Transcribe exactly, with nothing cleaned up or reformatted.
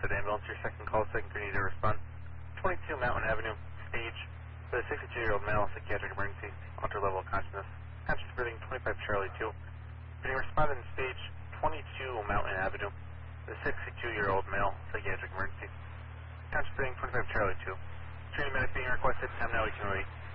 Rapid Ambulance, your second call, second need to respond. twenty-two Mountain Avenue, stage, for the sixty-two-year-old male, psychiatric emergency, alter level of consciousness. Conscious breathing, twenty-five Charlie two. Can you respond in stage twenty-two Mountain Avenue, the sixty-two-year-old male, psychiatric emergency. Conscious breathing, twenty-five Charlie two. Training medic being requested, time now we can wait.